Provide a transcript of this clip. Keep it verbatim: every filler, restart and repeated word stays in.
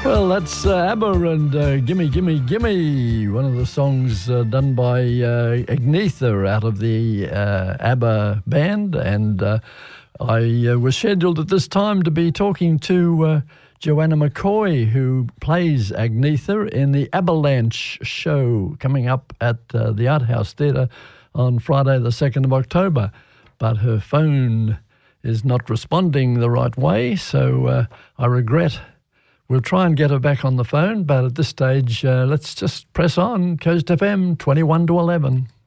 Well, that's uh, ABBA and uh, Gimme, Gimme, Gimme, one of the songs uh, done by uh, Agnetha out of the uh, ABBA band. And uh, I uh, was scheduled at this time to be talking to uh, Joanna McCoy, who plays Agnetha in the Avalanche show coming up at uh, the Art House Theatre on Friday the second of October. But her phone is not responding the right way, so uh, I regret. We'll try and get her back on the phone, but at this stage, uh, let's just press on. Coast F M, twenty-one to eleven.